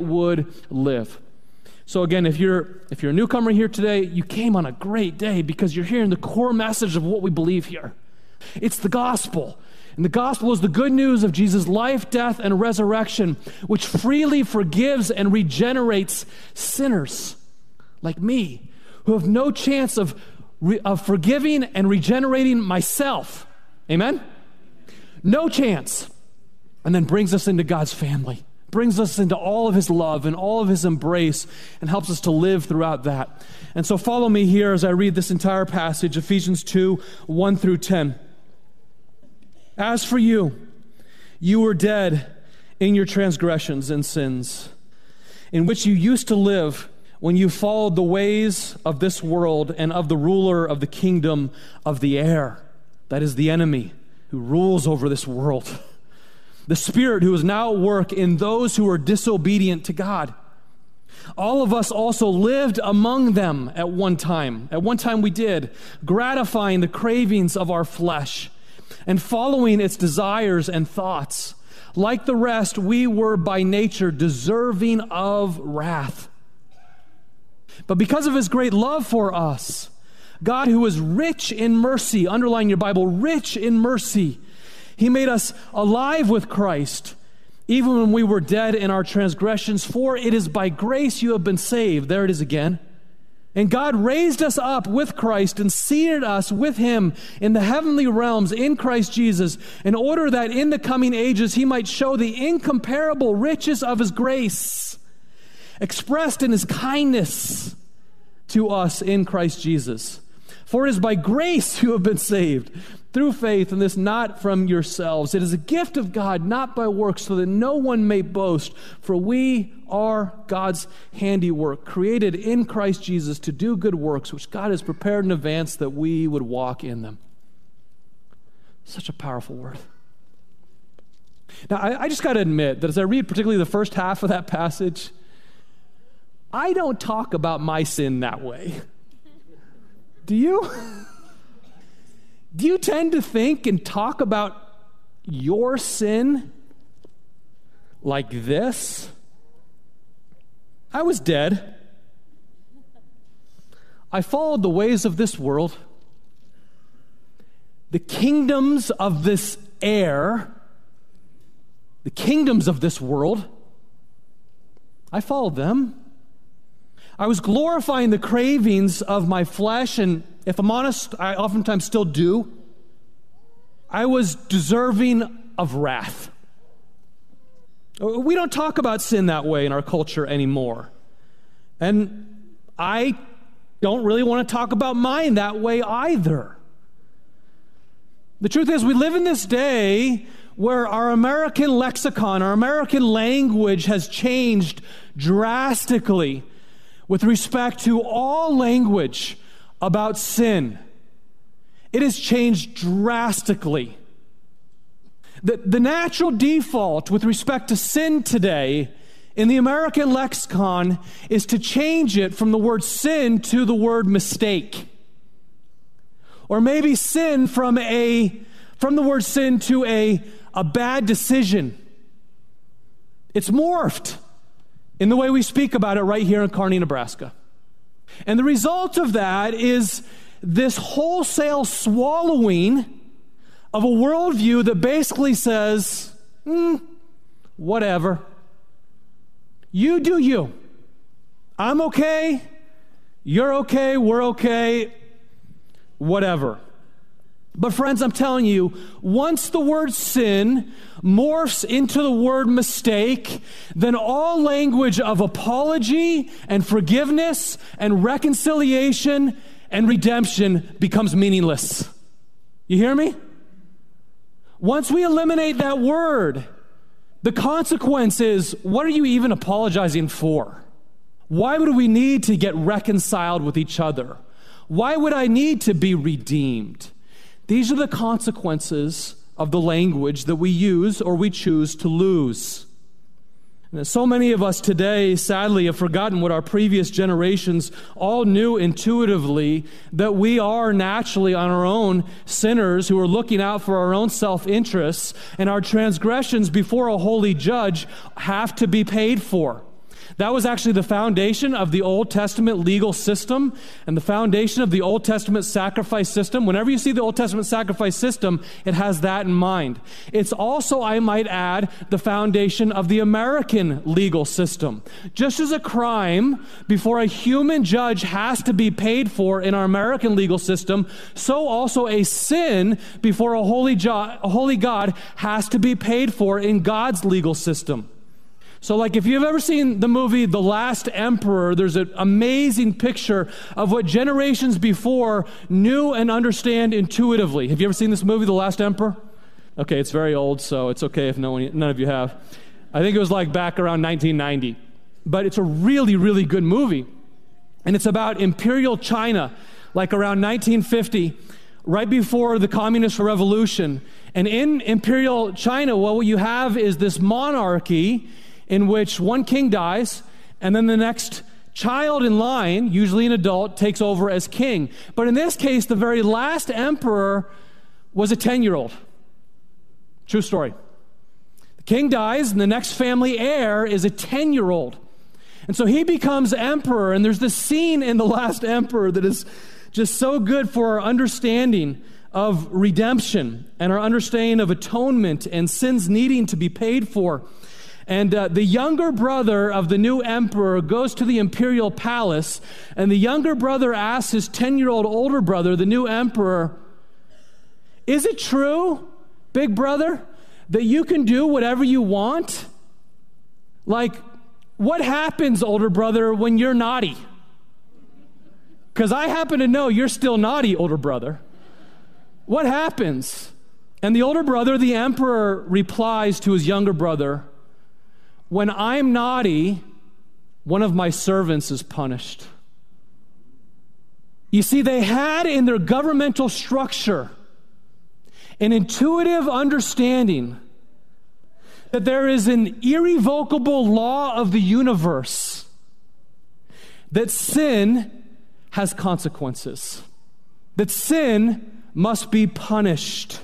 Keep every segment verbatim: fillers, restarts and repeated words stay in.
would live. So again, if you're if you're a newcomer here today, you came on a great day because you're hearing the core message of what we believe here. It's the gospel. And the gospel is the good news of Jesus' life, death, and resurrection, which freely forgives and regenerates sinners like me, who have no chance of, re- of forgiving and regenerating myself. Amen? No chance. And then brings us into God's family, brings us into all of his love and all of his embrace, and helps us to live throughout that. And so follow me here as I read this entire passage, Ephesians two, one through ten. As for you, you were dead in your transgressions and sins, in which you used to live when you followed the ways of this world and of the ruler of the kingdom of the air, that is the enemy who rules over this world, the spirit who is now at work in those who are disobedient to God. All of us also lived among them at one time. At one time we did, gratifying the cravings of our flesh and following its desires and thoughts. Like the rest, we were by nature deserving of wrath. But because of his great love for us, God, who is rich in mercy, underline your Bible, rich in mercy, he made us alive with Christ, even when we were dead in our transgressions. For it is by grace you have been saved. There it is again. And God raised us up with Christ and seated us with him in the heavenly realms in Christ Jesus, in order that in the coming ages he might show the incomparable riches of his grace, expressed in his kindness to us in Christ Jesus. For it is by grace you have been saved, through faith, and this not from yourselves. It is a gift of God, not by works, so that no one may boast. For we are God's handiwork, created in Christ Jesus to do good works, which God has prepared in advance that we would walk in them. Such a powerful word. Now, I, I just got to admit that as I read particularly the first half of that passage, I don't talk about my sin that way. Do you? Do you tend to think and talk about your sin like this? I was dead. I followed the ways of this world, the kingdoms of this air, the kingdoms of this world. I followed them. I was glorifying the cravings of my flesh, and if I'm honest, I oftentimes still do. I was deserving of wrath. We don't talk about sin that way in our culture anymore. And I don't really want to talk about mine that way either. The truth is, we live in this day where our American lexicon, our American language has changed drastically with respect to all language about sin. It has changed drastically. The, the natural default with respect to sin today in the American lexicon is to change it from the word sin to the word mistake. Or maybe sin from a from the word sin to a, a bad decision. It's morphed in the way we speak about it right here in Kearney, Nebraska. And the result of that is this wholesale swallowing of a worldview that basically says, mm, whatever. You do you. I'm okay. You're okay. We're okay. Whatever. But friends, I'm telling you, once the word sin morphs into the word mistake, then all language of apology and forgiveness and reconciliation and redemption becomes meaningless. You hear me? Once we eliminate that word, the consequence is, what are you even apologizing for? Why would we need to get reconciled with each other? Why would I need to be redeemed? These are the consequences of the language that we use or we choose to lose. And so many of us today, sadly, have forgotten what our previous generations all knew intuitively, that we are naturally on our own sinners who are looking out for our own self-interests, and our transgressions before a holy judge have to be paid for. That was actually the foundation of the Old Testament legal system and the foundation of the Old Testament sacrifice system. Whenever you see the Old Testament sacrifice system, it has that in mind. It's also, I might add, the foundation of the American legal system. Just as a crime before a human judge has to be paid for in our American legal system, so also a sin before a holy, jo- a holy God has to be paid for in God's legal system. So like if you've ever seen the movie The Last Emperor, there's an amazing picture of what generations before knew and understand intuitively. Have you ever seen this movie, The Last Emperor? Okay, it's very old, so it's okay if no one, none of you have. I think it was like back around nineteen ninety. But it's a really, really good movie. And it's about Imperial China, like around nineteen fifty, right before the Communist Revolution. And in Imperial China, well, what you have is this monarchy in which one king dies, and then the next child in line, usually an adult, takes over as king. But in this case, the very last emperor was a ten-year-old. True story. The king dies, and the next family heir is a ten-year-old. And so he becomes emperor, and there's this scene in The Last Emperor that is just so good for our understanding of redemption and our understanding of atonement and sins needing to be paid for. And uh, the younger brother of the new emperor goes to the imperial palace, and the younger brother asks his ten-year-old older brother, the new emperor, "Is it true, big brother, that you can do whatever you want? Like, what happens, older brother, when you're naughty? Because I happen to know you're still naughty, older brother. What happens?" And the older brother, the emperor, replies to his younger brother, "When I'm naughty, one of my servants is punished." You see, they had in their governmental structure an intuitive understanding that there is an irrevocable law of the universe, that sin has consequences, that sin must be punished.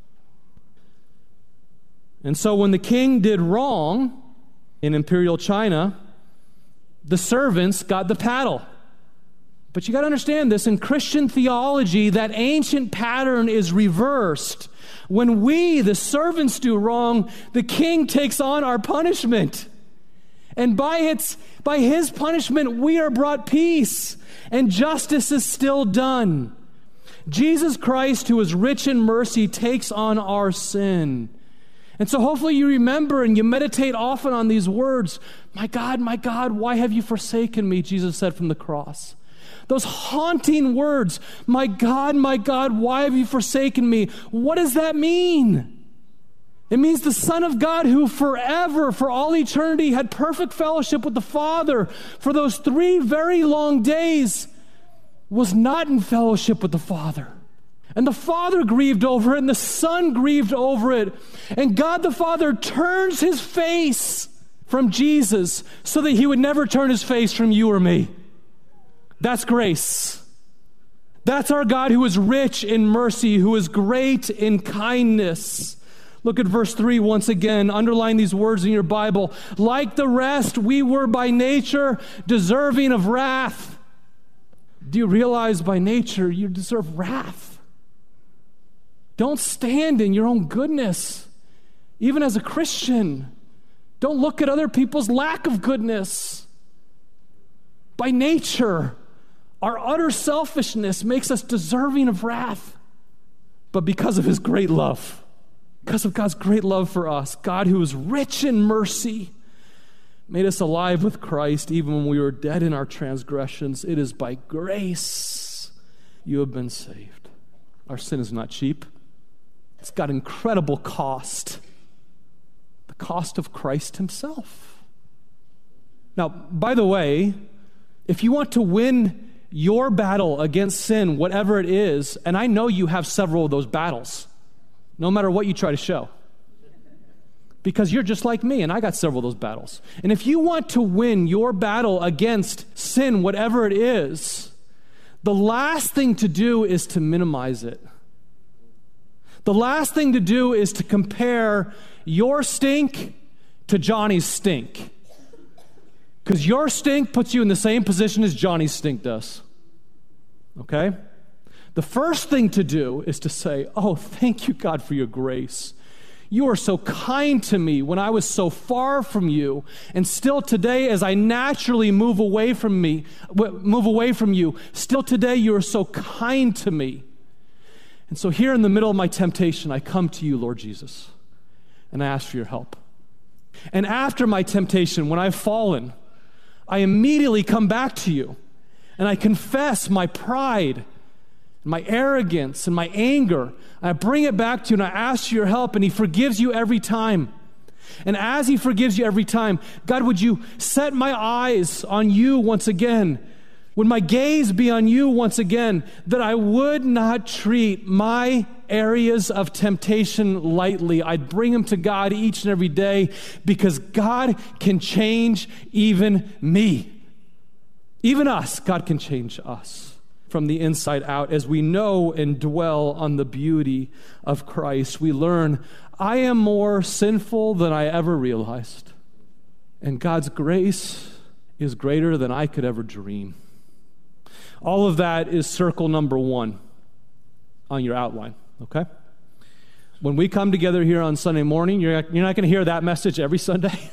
And so when the king did wrong in Imperial China, the servants got the paddle. But you got to understand this, in Christian theology, that ancient pattern is reversed. When we, the servants, do wrong, the king takes on our punishment. And by its, by his punishment, we are brought peace, and justice is still done. Jesus Christ, who is rich in mercy, takes on our sin. And so hopefully you remember and you meditate often on these words. "My God, my God, why have you forsaken me?" Jesus said from the cross. Those haunting words, "My God, my God, why have you forsaken me?" What does that mean? It means the Son of God, who forever, for all eternity, had perfect fellowship with the Father for those three very long days, was not in fellowship with the Father. And the Father grieved over it, and the Son grieved over it. And God the Father turns his face from Jesus so that he would never turn his face from you or me. That's grace. That's our God, who is rich in mercy, who is great in kindness. Look at verse three once again. Underline these words in your Bible. "Like the rest, we were by nature deserving of wrath." Do you realize by nature you deserve wrath? Don't stand in your own goodness. Even as a Christian, don't look at other people's lack of goodness. By nature, our utter selfishness makes us deserving of wrath. But because of his great love, because of God's great love for us, God, who is rich in mercy, made us alive with Christ even when we were dead in our transgressions. It is by grace you have been saved. Our sin is not cheap. It's got incredible cost. The cost of Christ himself. Now, by the way, if you want to win your battle against sin, whatever it is, and I know you have several of those battles, no matter what you try to show, because you're just like me, and I got several of those battles. And if you want to win your battle against sin, whatever it is, the last thing to do is to minimize it. The last thing to do is to compare your stink to Johnny's stink. Because your stink puts you in the same position as Johnny's stink does. Okay? The first thing to do is to say, oh, thank you, God, for your grace. You are so kind to me when I was so far from you. And still today, as I naturally move away from me, move away from you, still today you are so kind to me. And so here in the middle of my temptation, I come to you, Lord Jesus, and I ask for your help. And after my temptation, when I've fallen, I immediately come back to you, and I confess my pride, my arrogance, and my anger. And I bring it back to you, and I ask for your help, and he forgives you every time. And as he forgives you every time, God, would you set my eyes on you once again? Would my gaze be on you once again, that I would not treat my areas of temptation lightly. I'd bring them to God each and every day, because God can change even me. Even us, God can change us from the inside out. As we know and dwell on the beauty of Christ, we learn, I am more sinful than I ever realized. And God's grace is greater than I could ever dream. All of that is circle number one on your outline, okay? When we come together here on Sunday morning, you're, you're not going to hear that message every Sunday.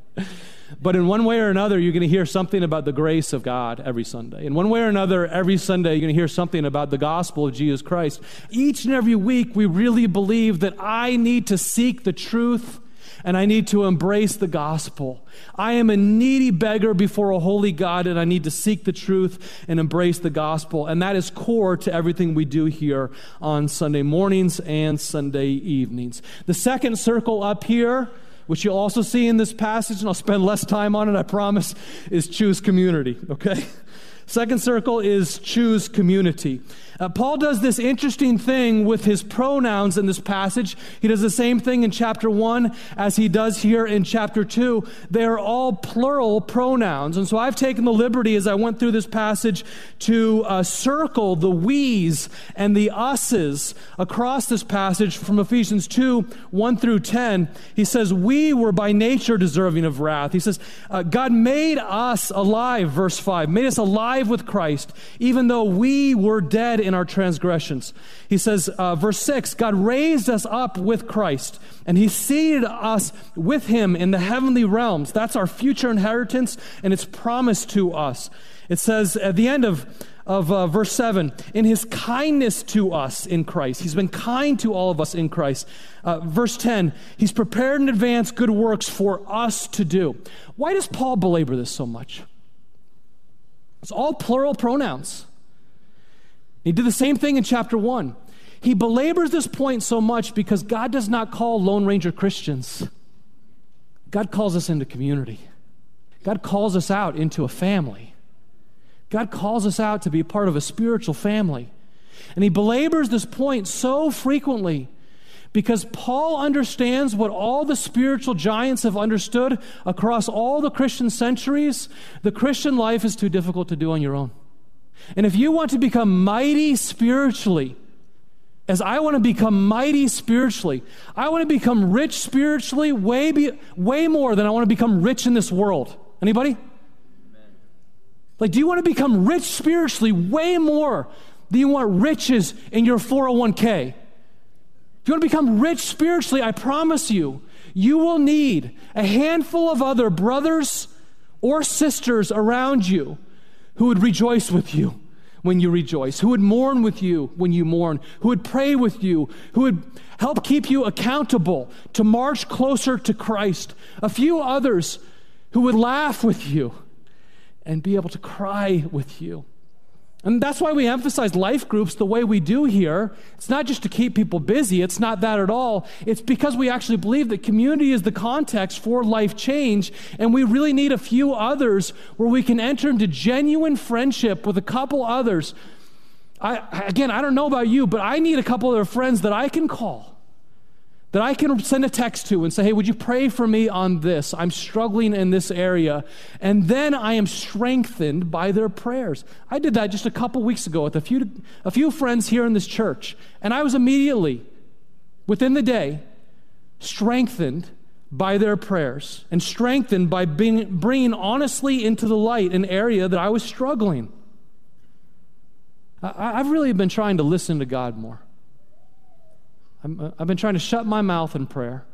But in one way or another, you're going to hear something about the grace of God every Sunday. In one way or another, every Sunday, you're going to hear something about the gospel of Jesus Christ. Each and every week, we really believe that I need to seek the truth and I need to embrace the gospel. I am a needy beggar before a holy God, and I need to seek the truth and embrace the gospel. And that is core to everything we do here on Sunday mornings and Sunday evenings. The second circle up here, which you'll also see in this passage, and I'll spend less time on it, I promise, is choose community, okay? Second circle is choose community. Uh, Paul does this interesting thing with his pronouns in this passage. He does the same thing in chapter one as he does here in chapter two. They are all plural pronouns. And so I've taken the liberty as I went through this passage to uh, circle the we's and the us's across this passage from Ephesians two, one through ten. He says, we were by nature deserving of wrath. He says, uh, God made us alive, verse five, made us alive with Christ, even though we were dead in our transgressions. He says, uh, verse six, God raised us up with Christ, and he seated us with him in the heavenly realms. That's our future inheritance, and it's promised to us. It says at the end of, of uh, verse seven, in his kindness to us in Christ. He's been kind to all of us in Christ. Uh, verse ten, he's prepared in advance good works for us to do. Why does Paul belabor this so much? It's all plural pronouns. He did the same thing in chapter one. He belabors this point so much because God does not call Lone Ranger Christians. God calls us into community. God calls us out into a family. God calls us out to be a part of a spiritual family. And he belabors this point so frequently because Paul understands what all the spiritual giants have understood across all the Christian centuries. The Christian life is too difficult to do on your own. And if you want to become mighty spiritually, as I want to become mighty spiritually, I want to become rich spiritually way, be, way more than I want to become rich in this world. Anybody? Amen. Like, do you want to become rich spiritually way more than you want riches in your four oh one k? If you want to become rich spiritually, I promise you, you will need a handful of other brothers or sisters around you who would rejoice with you when you rejoice, who would mourn with you when you mourn, who would pray with you, who would help keep you accountable to march closer to Christ. A few others who would laugh with you and be able to cry with you. And that's why we emphasize life groups the way we do here. It's not just to keep people busy. It's not that at all. It's because we actually believe that community is the context for life change, and we really need a few others where we can enter into genuine friendship with a couple others. I, again, I don't know about you, but I need a couple other friends that I can call, that I can send a text to and say, hey, would you pray for me on this? I'm struggling in this area. And then I am strengthened by their prayers. I did that just a couple weeks ago with a few, a few friends here in this church. And I was immediately, within the day, strengthened by their prayers and strengthened by being, bringing honestly into the light an area that I was struggling. I, I've really been trying to listen to God more. I'm, I've been trying to shut my mouth in prayer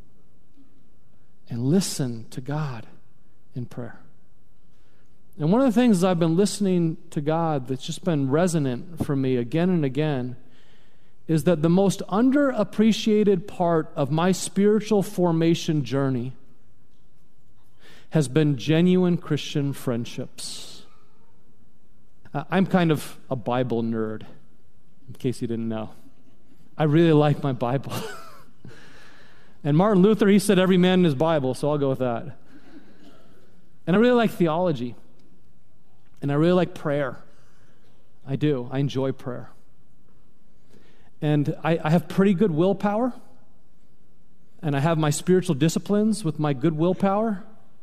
and listen to God in prayer. And one of the things I've been listening to God that's just been resonant for me again and again is that the most underappreciated part of my spiritual formation journey has been genuine Christian friendships. Uh, I'm kind of a Bible nerd, in case you didn't know. I really like my Bible. And Martin Luther, he said every man in his Bible, so I'll go with that. And I really like theology. And I really like prayer. I do. I enjoy prayer. And I, I have pretty good willpower. And I have my spiritual disciplines with my good willpower.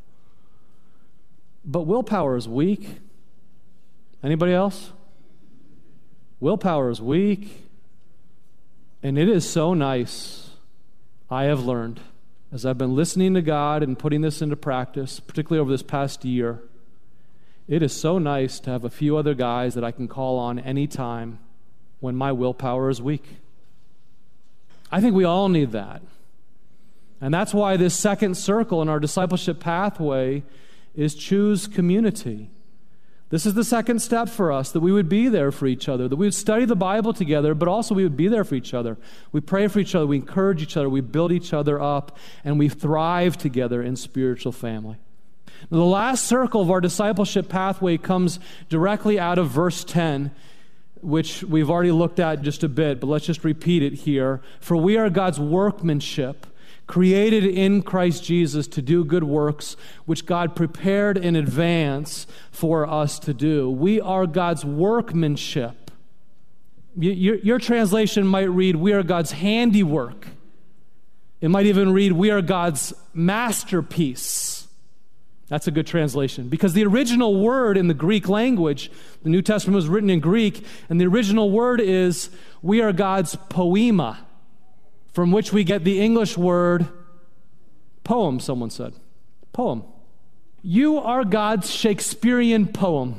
But willpower is weak. Anybody else? Willpower is weak. And it is so nice, I have learned, as I've been listening to God and putting this into practice, particularly over this past year, it is so nice to have a few other guys that I can call on anytime when my willpower is weak. I think we all need that. And that's why this second circle in our discipleship pathway is choose community. This is the second step for us, that we would be there for each other, that we would study the Bible together, but also we would be there for each other. We pray for each other, we encourage each other, we build each other up, and we thrive together in spiritual family. Now, the last circle of our discipleship pathway comes directly out of verse ten, which we've already looked at just a bit, but let's just repeat it here. For we are God's workmanship, created in Christ Jesus to do good works, which God prepared in advance for us to do. We are God's workmanship. Your, your translation might read, we are God's handiwork. It might even read, we are God's masterpiece. That's a good translation, because the original word in the Greek language, the New Testament was written in Greek, and the original word is, we are God's poema, from which we get the English word poem, someone said. Poem. You are God's Shakespearean poem.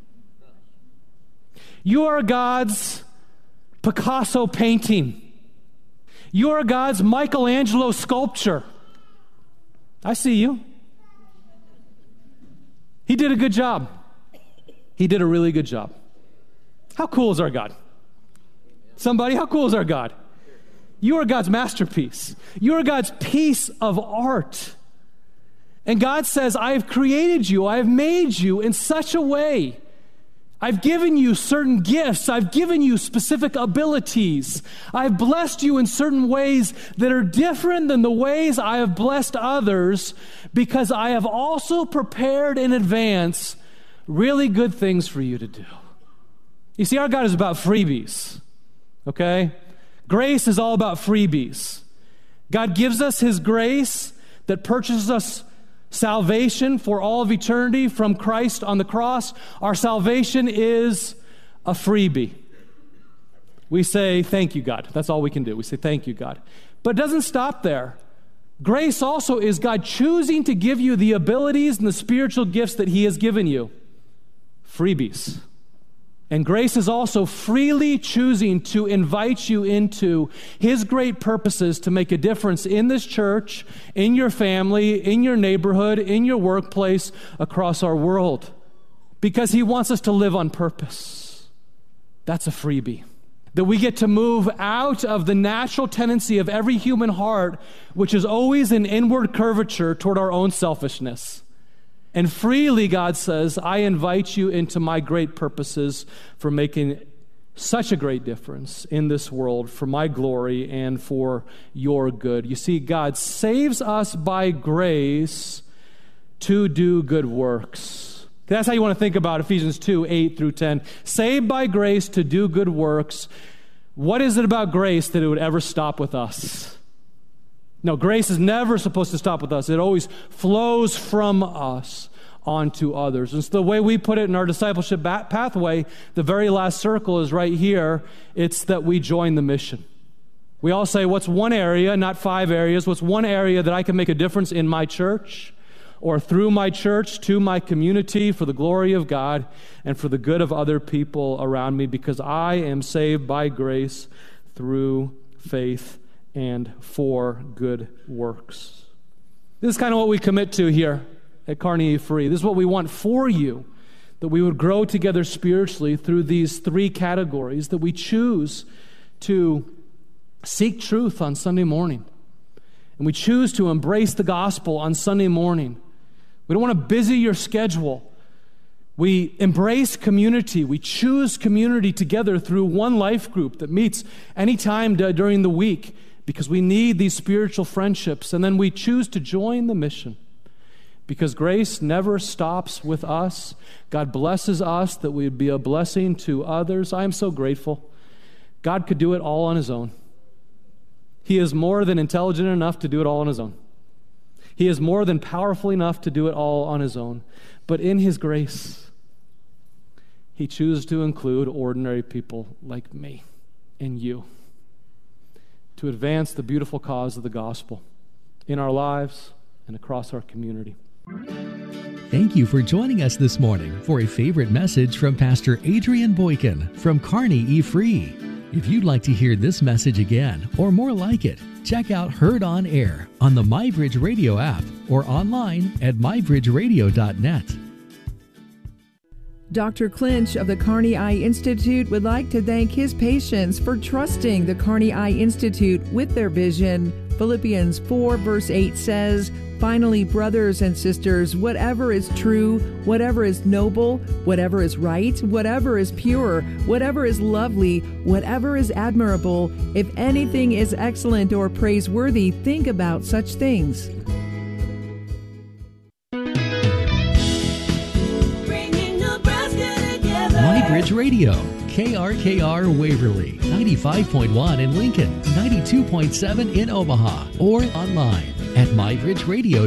You are God's Picasso painting. You are God's Michelangelo sculpture. I see you. He did a good job. He did a really good job. How cool is our God? Somebody, how cool is our God? You are God's masterpiece. You are God's piece of art. And God says, I have created you. I have made you in such a way. I've given you certain gifts. I've given you specific abilities. I've blessed you in certain ways that are different than the ways I have blessed others, because I have also prepared in advance really good things for you to do. You see, our God is about freebies, okay? Grace is all about freebies. God gives us His grace that purchases us salvation for all of eternity from Christ on the cross. Our salvation is a freebie. We say, thank you, God. That's all we can do. We say, thank you, God. But it doesn't stop there. Grace also is God choosing to give you the abilities and the spiritual gifts that He has given you. Freebies. And grace is also freely choosing to invite you into His great purposes to make a difference in this church, in your family, in your neighborhood, in your workplace, across our world. Because He wants us to live on purpose. That's a freebie. That we get to move out of the natural tendency of every human heart, which is always an inward curvature toward our own selfishness. And freely, God says, I invite you into my great purposes for making such a great difference in this world for my glory and for your good. You see, God saves us by grace to do good works. That's how you want to think about Ephesians two, eight through ten. Saved by grace to do good works. What is it about grace that it would ever stop with us? No, grace is never supposed to stop with us. It always flows from us onto others. And so the way we put it in our discipleship pathway, the very last circle is right here. It's that we join the mission. We all say, what's one area, not five areas, what's one area that I can make a difference in my church or through my church to my community for the glory of God and for the good of other people around me, because I am saved by grace through faith and for good works. This is kind of what we commit to here at Kearney Free. This is what we want for you, that we would grow together spiritually through these three categories, that we choose to seek truth on Sunday morning, and we choose to embrace the gospel on Sunday morning. We don't want to busy your schedule. We embrace community. We choose community together through one life group that meets anytime d- during the week, because we need these spiritual friendships. And then we choose to join the mission, because grace never stops with us. God blesses us that we'd be a blessing to others. I am so grateful. God could do it all on his own. He is more than intelligent enough to do it all on his own. He is more than powerful enough to do it all on his own. But in his grace, he chooses to include ordinary people like me and you to advance the beautiful cause of the gospel in our lives and across our community. Thank you for joining us this morning for a favorite message from Pastor Adrian Boykin from Kearney E-Free. If you'd like to hear this message again or more like it, check out Heard on Air on the MyBridge Radio app or online at my bridge radio dot net. Doctor Clinch of the Kearney Eye Institute would like to thank his patients for trusting the Kearney Eye Institute with their vision. Philippians four verse eight says, "Finally, brothers and sisters, whatever is true, whatever is noble, whatever is right, whatever is pure, whatever is lovely, whatever is admirable, if anything is excellent or praiseworthy, think about such things." MyBridge Radio, K R K R Waverly, ninety-five point one in Lincoln, ninety-two point seven in Omaha, or online at my bridge radio